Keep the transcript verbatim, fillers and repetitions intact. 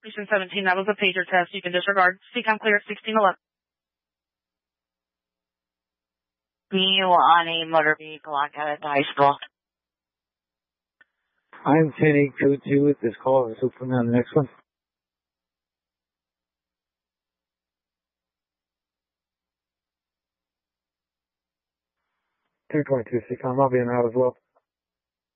Station seventeen, that was a pager test. You can disregard. C COM clear at sixteen eleven. You on a motor vehicle outside of the high school. I'm ten eight two two with this call. Let's hope on the next one. two twenty-two C COM, I'll be in out as well.